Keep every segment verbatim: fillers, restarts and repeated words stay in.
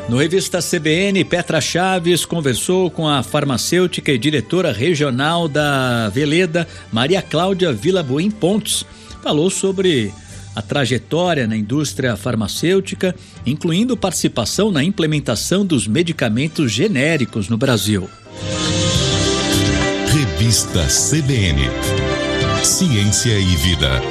No Revista C B N, Petra Chaves conversou com a farmacêutica e diretora regional da Veleda, Maria Cláudia Vilaboim Pontes. Falou sobre a trajetória na indústria farmacêutica, incluindo participação na implementação dos medicamentos genéricos no Brasil. Revista C B N. Ciência e Vida.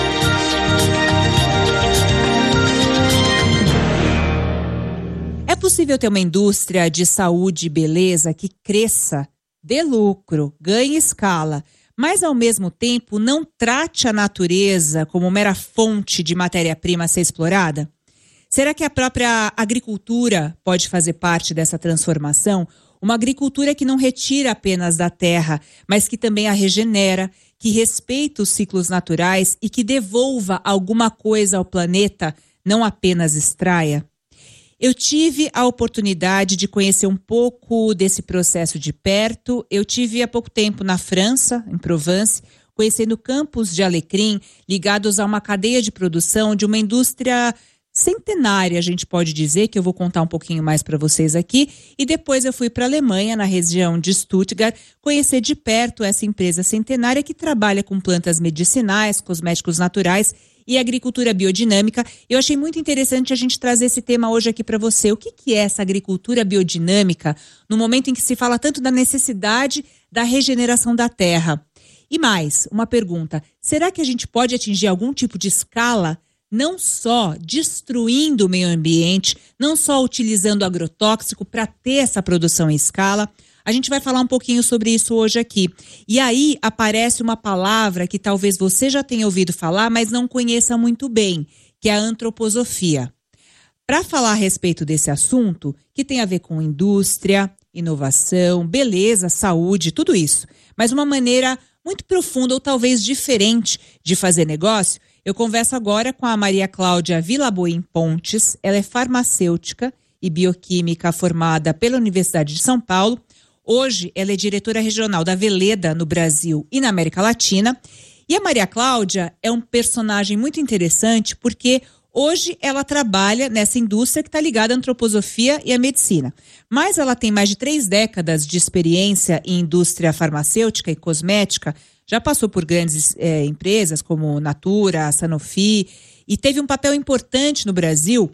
É possível ter uma indústria de saúde e beleza que cresça, dê lucro, ganhe escala, mas ao mesmo tempo não trate a natureza como mera fonte de matéria-prima a ser explorada? Será que a própria agricultura pode fazer parte dessa transformação? Uma agricultura que não retira apenas da terra, mas que também a regenera, que respeita os ciclos naturais e que devolva alguma coisa ao planeta, não apenas extraia? Eu tive a oportunidade de conhecer um pouco desse processo de perto. Eu tive há pouco tempo na França, em Provence, conhecendo campos de alecrim ligados a uma cadeia de produção de uma indústria centenária, a gente pode dizer, que eu vou contar um pouquinho mais para vocês aqui. E depois eu fui para a Alemanha, na região de Stuttgart, conhecer de perto essa empresa centenária que trabalha com plantas medicinais, cosméticos naturais e agricultura biodinâmica. Eu achei muito interessante a gente trazer esse tema hoje aqui para você. O que, que é essa agricultura biodinâmica no momento em que se fala tanto da necessidade da regeneração da terra? E mais, uma pergunta: será que a gente pode atingir algum tipo de escala, não só destruindo o meio ambiente, não só utilizando agrotóxico para ter essa produção em escala? A gente vai falar um pouquinho sobre isso hoje aqui. E aí aparece uma palavra que talvez você já tenha ouvido falar, mas não conheça muito bem, que é a antroposofia. Para falar a respeito desse assunto, que tem a ver com indústria, inovação, beleza, saúde, tudo isso, mas uma maneira muito profunda ou talvez diferente de fazer negócio, eu converso agora com a Maria Cláudia Vilaboim Pontes. Ela é farmacêutica e bioquímica formada pela Universidade de São Paulo. Hoje, ela é diretora regional da Veleda no Brasil e na América Latina. E a Maria Cláudia é um personagem muito interessante porque hoje ela trabalha nessa indústria que está ligada à antroposofia e à medicina. Mas ela tem mais de três décadas de experiência em indústria farmacêutica e cosmética, já passou por grandes é, empresas como Natura, Sanofi, e teve um papel importante no Brasil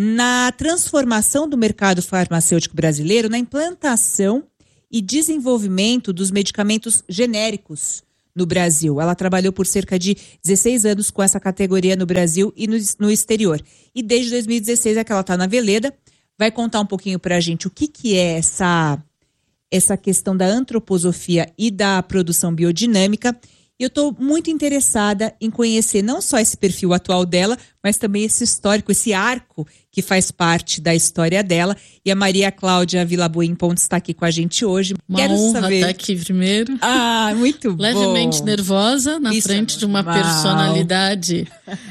na transformação do mercado farmacêutico brasileiro, na implantação e desenvolvimento dos medicamentos genéricos no Brasil. Ela trabalhou por cerca de dezesseis anos com essa categoria no Brasil e no, no exterior. E desde dois mil e dezesseis é que ela está na Veleda. Vai contar um pouquinho para a gente o que, que é essa, essa questão da antroposofia e da produção biodinâmica. E eu estou muito interessada em conhecer não só esse perfil atual dela, mas também esse histórico, esse arco que faz parte da história dela. E a Maria Cláudia Vilaboim Pontes está aqui com a gente hoje. Uma Quero honra saber... estar aqui primeiro. Ah, muito bom. Levemente nervosa na Isso frente é de uma personalidade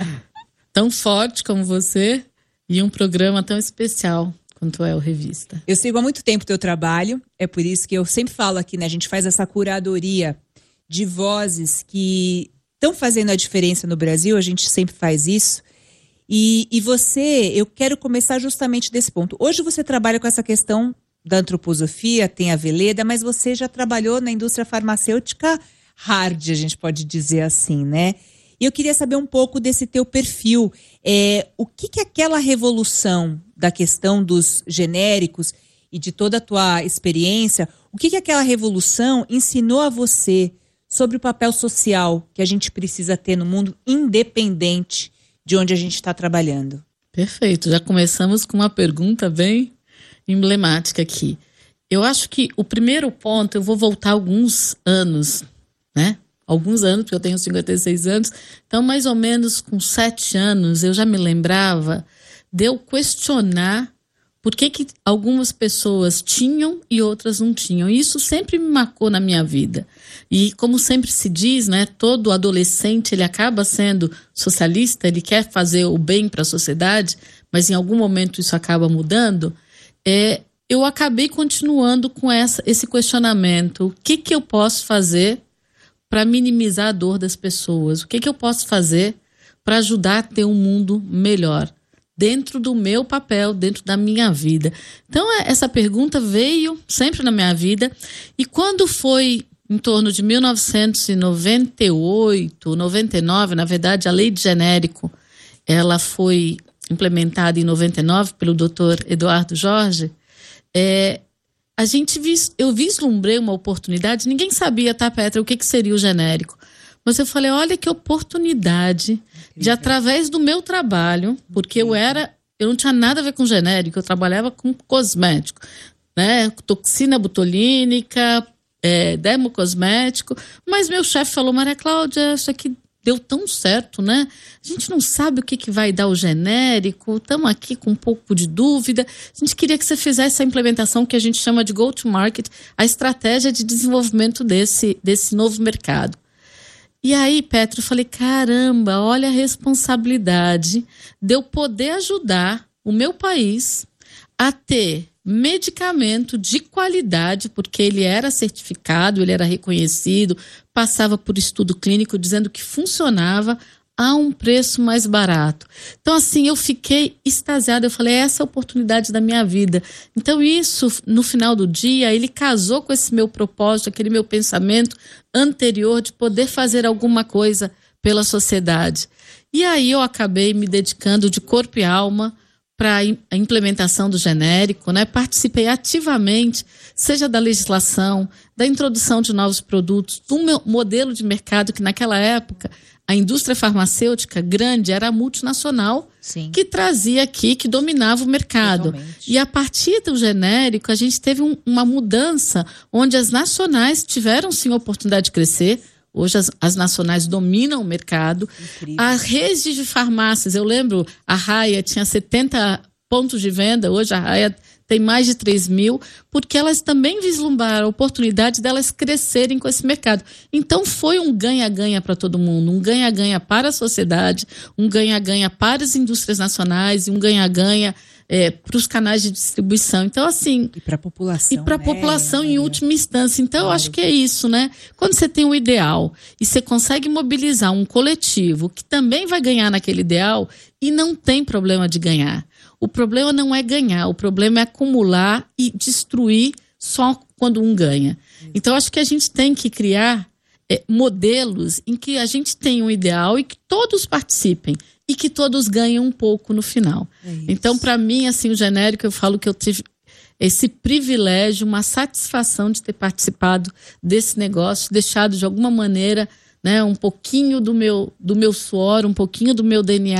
tão forte como você e um programa tão especial quanto é o Revista. Eu sigo há muito tempo o teu trabalho, é por isso que eu sempre falo aqui, né? A gente faz essa curadoria de vozes que estão fazendo a diferença no Brasil, a gente sempre faz isso. E, e você, eu quero começar justamente desse ponto. Hoje você trabalha com essa questão da antroposofia, tem a Veleda, mas você já trabalhou na indústria farmacêutica hard, a gente pode dizer assim, né? E eu queria saber um pouco desse teu perfil. É, o que que aquela revolução da questão dos genéricos e de toda a tua experiência, o que que aquela revolução ensinou a você sobre o papel social que a gente precisa ter no mundo, independente de onde a gente está trabalhando? Perfeito, já começamos com uma pergunta bem emblemática aqui. Eu acho que o primeiro ponto, eu vou voltar alguns anos, né? Alguns anos, porque eu tenho cinquenta e seis anos, então mais ou menos com sete anos eu já me lembrava de eu questionar por que que algumas pessoas tinham e outras não tinham. E isso sempre me marcou na minha vida. E como sempre se diz, né, todo adolescente ele acaba sendo socialista, ele quer fazer o bem para a sociedade, mas em algum momento isso acaba mudando. É, eu acabei continuando com essa, esse questionamento. O que que eu posso fazer para minimizar a dor das pessoas? O que que eu posso fazer para ajudar a ter um mundo melhor? dentro do meu papel, dentro da minha vida. Então, essa pergunta veio sempre na minha vida. E quando foi em torno de mil novecentos e noventa e oito, noventa e nove, na verdade, a lei de genérico, ela foi implementada em noventa e nove pelo doutor Eduardo Jorge, é, a gente vis, eu vislumbrei uma oportunidade, ninguém sabia, tá, Petra, o que, que seria o genérico. Mas eu falei, olha que oportunidade Incrível. de, através do meu trabalho, porque Incrível. eu era, eu não tinha nada a ver com genérico, eu trabalhava com cosmético, né, toxina botulínica, é, dermocosmético, mas meu chefe falou, Maria Cláudia, isso aqui deu tão certo, né? A gente não sabe o que, que vai dar o genérico, estamos aqui com um pouco de dúvida. A gente queria que você fizesse a implementação que a gente chama de go-to-market, a estratégia de desenvolvimento desse, desse novo mercado. E aí, Petro, eu falei, caramba, olha a responsabilidade de eu poder ajudar o meu país a ter medicamento de qualidade, porque ele era certificado, ele era reconhecido, passava por estudo clínico dizendo que funcionava a um preço mais barato. Então, assim, eu fiquei extasiada, eu falei, essa é a oportunidade da minha vida. Então, isso, no final do dia, ele casou com esse meu propósito, aquele meu pensamento anterior de poder fazer alguma coisa pela sociedade. E aí eu acabei me dedicando de corpo e alma para a implementação do genérico, né? Participei ativamente, seja da legislação, da introdução de novos produtos, do meu modelo de mercado, que naquela época a indústria farmacêutica grande era a multinacional, Sim. que trazia aqui, que dominava o mercado. Totalmente. E a partir do genérico, a gente teve um, uma mudança, onde as nacionais tiveram sim a oportunidade de crescer. Hoje as, as nacionais dominam o mercado. Incrível. A rede de farmácias, eu lembro, a Raia tinha setenta pontos de venda, hoje a Raia tem mais de três mil, porque elas também vislumbraram a oportunidade delas crescerem com esse mercado. Então foi um ganha-ganha para todo mundo, um ganha-ganha para a sociedade, um ganha-ganha para as indústrias nacionais e um ganha-ganha É, para os canais de distribuição. Então, assim... E para a população. E para a né? população em última instância. Então, claro. Eu acho que é isso, né? Quando você tem um ideal e você consegue mobilizar um coletivo que também vai ganhar naquele ideal, e não tem problema de ganhar. O problema não é ganhar, o problema é acumular e destruir só quando um ganha. Então, acho que a gente tem que criar é, modelos em que a gente tenha um ideal e que todos participem. E que todos ganham um pouco no final. É então, para mim, assim, o genérico, eu falo que eu tive esse privilégio, uma satisfação de ter participado desse negócio, deixado de alguma maneira, né, um pouquinho do meu, do meu suor, um pouquinho do meu D N A